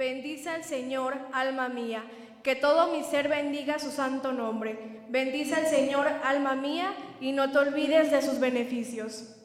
Bendice al Señor, alma mía, que todo mi ser bendiga su santo nombre. Bendice al Señor, alma mía, y no te olvides de sus beneficios.